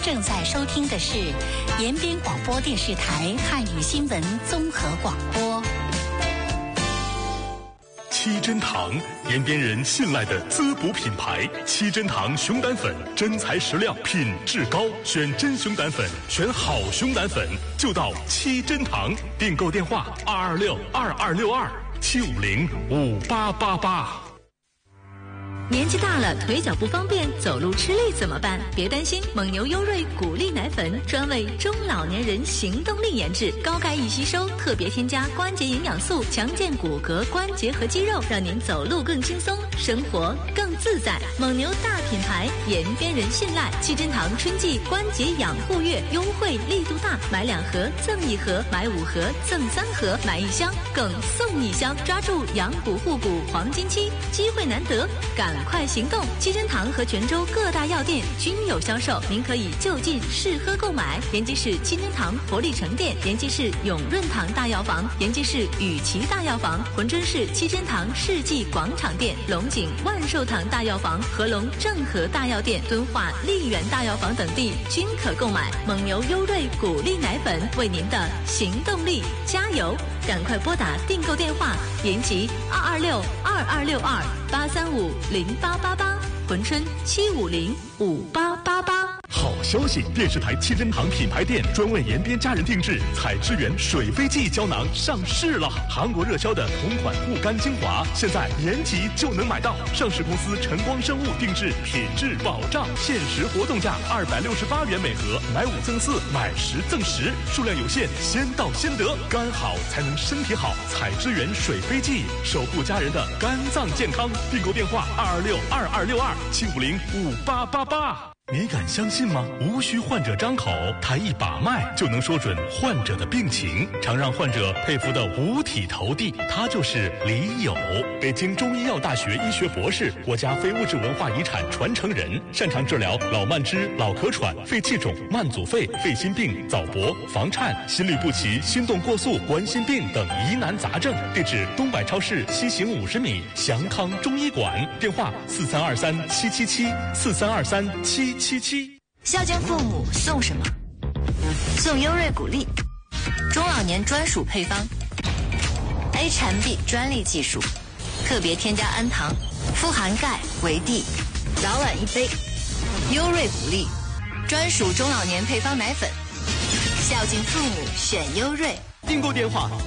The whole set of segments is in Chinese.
正在收听的是延边广播电视台汉语新闻综合广播。 七珍堂，延边人信赖的滋补品牌。七珍堂熊胆粉，真材实料，品质高，选真熊胆粉，选好熊胆粉，就到七珍堂。订购电话226-2262-750-5888。 年纪大了，腿脚不方便，走路吃力怎么办？别担心，蒙牛优瑞谷粒奶粉专为中老年人行动力研制，高钙易吸收，特别添加关节营养素，强健骨骼、关节和肌肉，让您走路更轻松，生活更自在。蒙牛大品牌，延边人信赖。七珍堂春季关节养护月优惠力度大，买2盒赠1盒，买5盒赠3盒，买1箱更送1箱，抓住养骨护骨黄金期，机会难得，赶快行动！七珍堂和泉州各大药店均有销售，您可以就近试喝购买。延吉市七珍堂活力城店、延吉市永润堂大药房、延吉市雨琦大药房、珲春市七珍堂世纪广场店、龙井万寿堂大药房、合隆正和大药店、敦化丽园大药房等地均可购买。蒙牛优瑞谷粒奶粉，为您的行动力加油！赶快拨打订购电话：延吉226-2262-835-0888，珲春750-5888。 好消息！电视台七珍堂品牌店专为延边家人定制采之源水飞记胶囊上市了。韩国热销的同款护肝精华，现在延吉就能买到。上市公司晨光生物定制，品质保障，限时活动价268元每盒，买5赠4，买10赠10，数量有限，先到先得。肝好才能身体好，采之源水飞记，守护家人的肝脏健康。订购电话226-2262-750-5888。你敢相信吗？无需患者张口，他一把脉就能说准患者的病情，常让患者佩服得五体投地。他就是李友，北京中医药大学医学博士，国家非物质文化遗产传承人，擅长治疗老慢支、老咳喘、肺气肿、慢阻肺、肺心病、早搏、房颤、心律不齐、心动过速、冠心病等疑难杂症。地址：东百超市西行50米，祥康中医馆。电话：4323-777，4323-777。 孝敬父母送什么？送优瑞谷粒，中老年专属配方 ，A 产 B 专利技术，特别添加氨糖，富含钙、维 D， 早晚1杯。优瑞谷粒，专属中老年配方奶粉，孝敬父母选优瑞。 订购电话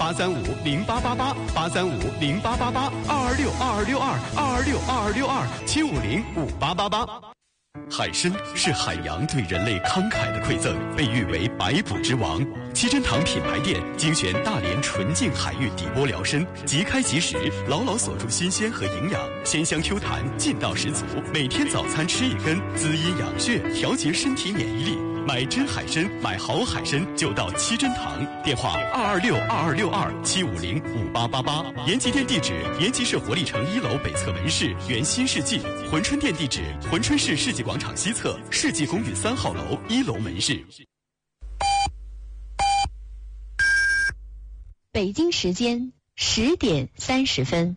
835-0888，835-0888，226-2262-226-2262-750-5888。海参是海洋对人类慷慨的馈赠，被誉为百补之王。七珍堂品牌店精选大连纯净海域底波疗参，即开即食，牢牢锁住新鲜和营养，鲜香 Q 弹，劲道十足。每天早餐吃1根，滋阴养血，调节身体免疫力。买真海参，买好海参就到七珍堂。电话226-2262-750-5888。延吉店地址：延吉市活力城1楼北侧门市原新世纪。珲春店地址：珲春市世纪广场西侧世纪公寓3号楼1楼门市。 北京时间10点30分。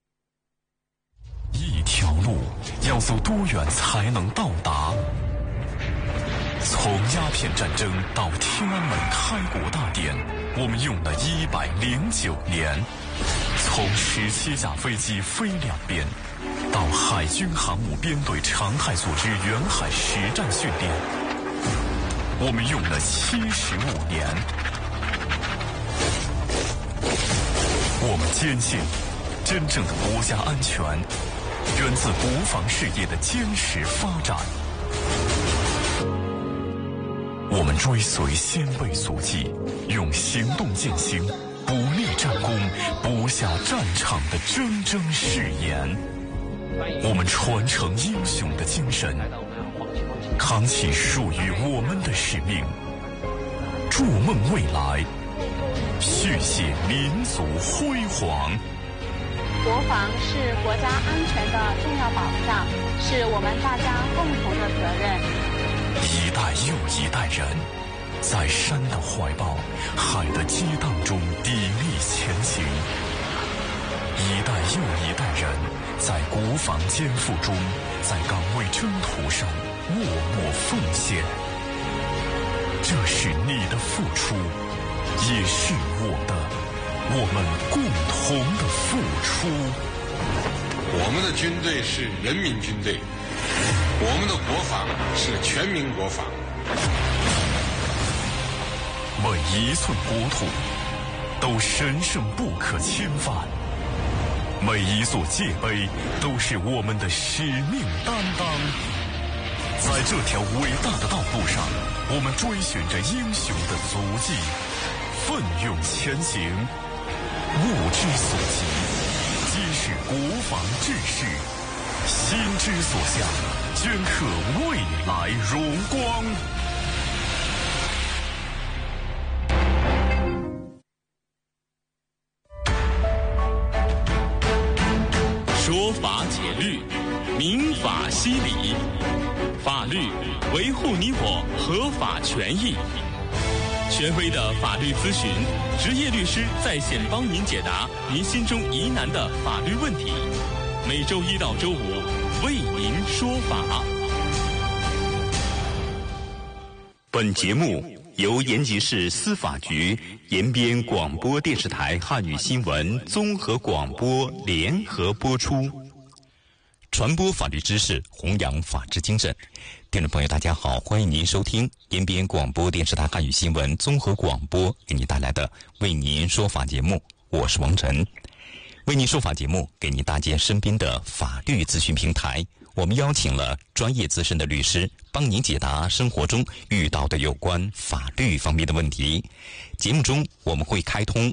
一条路要走多远才能到达？从鸦片战争到天安门开国大典，我们用了109年。从17架飞机飞两边，到海军航母编队常态组织远海实战训练，我们用了75年。我们坚信，真正的国家安全源自国防事业的坚实发展。我们追随先辈足迹，用行动践行不立战功、不下战场的铮铮誓言。我们传承英雄的精神，扛起属于我们的使命，筑梦未来，续写民族辉煌。 国防是国家安全的重要保障，是我们大家共同的责任。 一代又一代人，在山的怀抱、海的激荡中砥砺前行；一代又一代人，在国防肩负中，在岗位征途上默默奉献。 这是你的付出，也是我们共同的付出。 我们的军队是人民军队，我们的国防是全民国防。 每一寸国土都神圣不可侵犯，每一座界碑都是我们的使命担当。在这条伟大的道路上，我们追寻着英雄的足迹，奋勇前行，物之所及，皆是国防志士，心之所向，镌刻未来荣光。 说法解律，民法析理，法律维护你我合法权益。权威的法律咨询，职业律师在线帮您解答您心中疑难的法律问题。每周一到周五为您说法。 本节目由延吉市司法局延边广播电视台汉语新闻综合广播联合播出，传播法律知识，弘扬法治精神。听众朋友大家好，欢迎您收听延边广播电视台汉语新闻综合广播给您带来的为您说法节目，我是王晨。为您说法节目给您搭建身边的法律咨询平台，我们邀请了专业资深的律师帮您解答生活中遇到的有关法律方面的问题。节目中我们会开通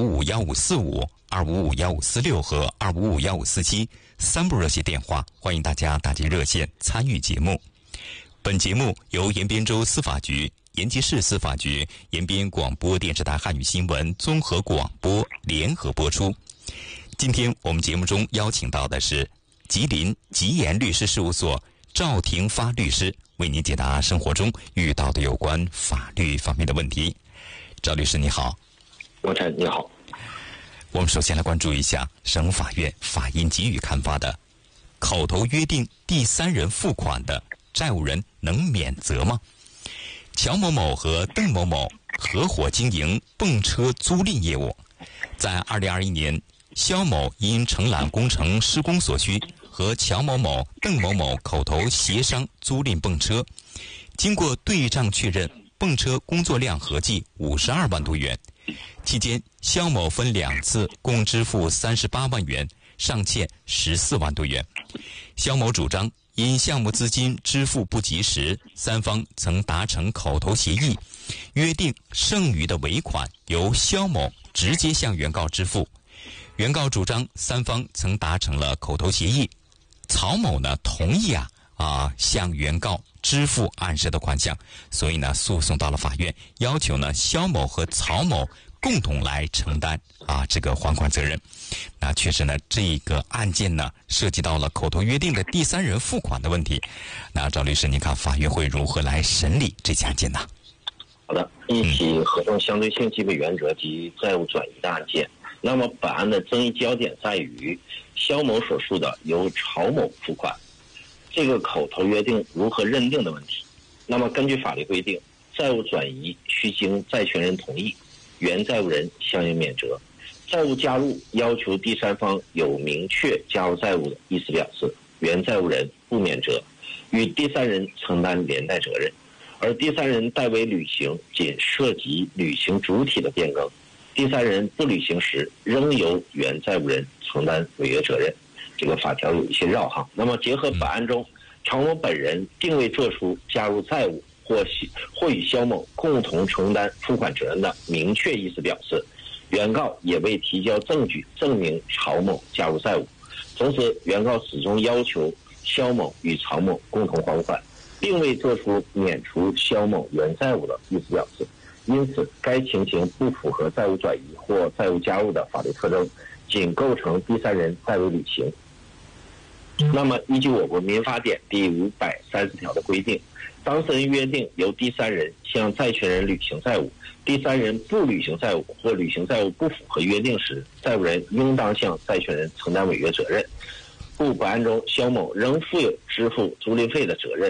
2551545、2551546和2551547三部热线电话，欢迎大家打进热线参与节目。本节目由延边州司法局、延吉市司法局、延边广播电视台汉语新闻综合广播联合播出。今天我们节目中邀请到的是吉林吉言律师事务所赵廷发律师，为您解答生活中遇到的有关法律方面的问题。赵律师你好。 王晨你好。 我们首先来关注一下省法院法医给予刊发的口头约定第三人付款的债务人能免责吗？乔某某和邓某某合伙经营泵车租赁业务，在2021年，肖某因承揽工程施工所需，和乔某某、邓某某口头协商租赁泵车，经过对账确认，泵车工作量合计52万多元。期间，肖某分2次共支付38万元，尚欠14万多元。肖某主张，因项目资金支付不及时，三方曾达成口头协议，约定剩余的尾款由肖某直接向原告支付。原告主张三方曾达成了口头协议，曹某呢同意向原告支付按时的款项，所以呢诉讼到了法院，要求呢肖某和曹某共同来承担这个还款责任。那确实呢这个案件呢涉及到了口头约定的第三人付款的问题。那赵律师，您看法院会如何来审理这起案件呢？ 好的，一起合同相对性基本原则及债务转移的案件。那么本案的争议焦点在于肖某所述的由曹某付款这个口头约定如何认定的问题。那么根据法律规定，债务转移需经债权人同意，原债务人相应免责。债务加入要求第三方有明确加入债务的意思表示，原债务人不免责，与第三人承担连带责任。而第三人代为履行仅涉及履行主体的变更，第三人不履行时仍由原债务人承担违约责任。这个法条有一些绕行。那么结合本案中曹某本人并未作出加入债务或与肖某共同承担付款责任的明确意思表示，原告也未提交证据证明曹某加入债务，同时原告始终要求肖某与曹某共同还款，并未作出免除肖某原债务的意思表示。因此该情形不符合债务转移或债务加入的法律特征，仅构成第三人代为履行。那么依据我国民法典第530条的规定，当事人约定由第三人向债权人履行债务，第三人不履行债务或履行债务不符合约定时，债务人应当向债权人承担违约责任。故本案中肖某仍负有支付租赁费的责任。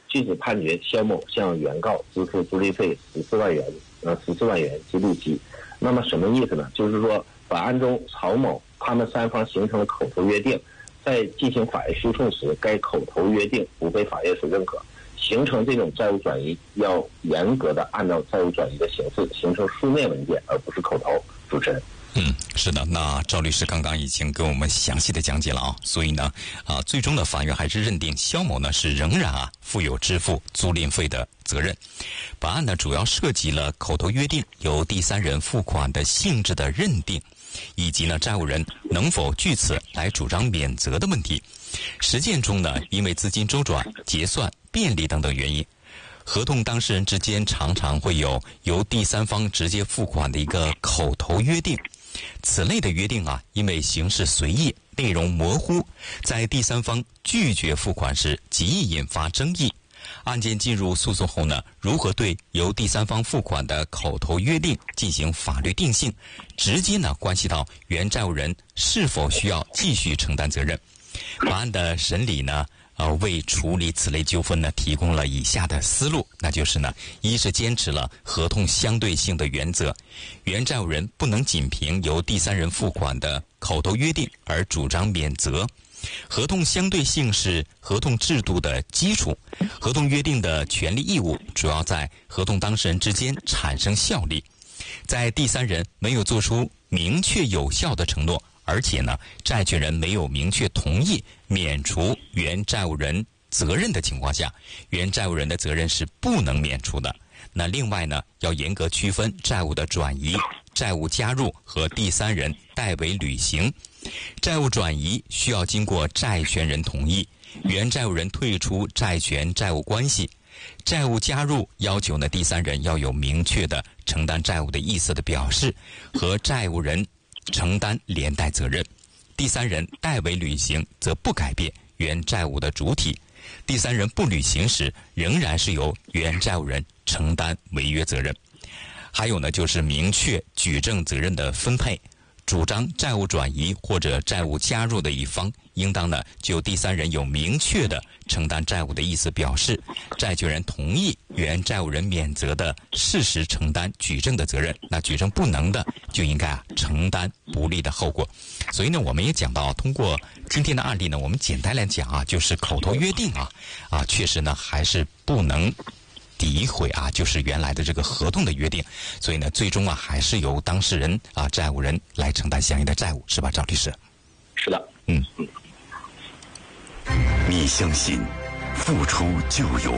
据此判决，肖某向原告支付租赁费14万元及利息。那么什么意思呢？就是说，本案中曹某他们三方形成了口头约定，在进行法院诉讼时，该口头约定不被法院所认可。形成这种债务转移，要严格的按照债务转移的形式形成书面文件，而不是口头。主持人。 是的，那赵律师刚刚已经给我们详细的讲解了啊，所以呢，最终的法院还是认定肖某呢是仍然负有支付租赁费的责任。本案呢主要涉及了口头约定由第三人付款的性质的认定，以及呢债务人能否据此来主张免责的问题。实践中呢，因为资金周转、结算便利等等原因，合同当事人之间常常会有由第三方直接付款的一个口头约定。此类的约定因为形式随意、内容模糊，在第三方拒绝付款时极易引发争议。案件进入诉讼后呢，如何对由第三方付款的口头约定进行法律定性，直接呢关系到原债务人是否需要继续承担责任。本案的审理呢，为处理此类纠纷呢提供了以下的思路，那就是呢，一是坚持了合同相对性的原则，原债务人不能仅凭由第三人付款的口头约定而主张免责。合同相对性是合同制度的基础，合同约定的权利义务主要在合同当事人之间产生效力。在第三人没有做出明确有效的承诺，而且呢，债权人没有明确同意免除原债务人责任的情况下，原债务人的责任是不能免除的。那另外呢，要严格区分债务的转移、债务加入和第三人代为履行。债务转移需要经过债权人同意，原债务人退出债权债务关系。债务加入要求呢，第三人要有明确的承担债务的意思的表示，和债务人承担连带责任。第三人代为履行则不改变原债务的主体，第三人不履行时仍然是由原债务人承担违约责任。还有呢，就是明确举证责任的分配，主张债务转移或者债务加入的一方应当呢就第三人有明确的承担债务的意思表示，债权人同意原债务人免责的事实承担举证的责任，那举证不能的就应该承担不利的后果。所以呢，我们也讲到，通过今天的案例呢，我们简单来讲就是口头约定确实呢还是不能诋毁就是原来的这个合同的约定，所以呢，最终还是由当事人债务人来承担相应的债务，是吧，赵律师？ 是的。 你相信付出就有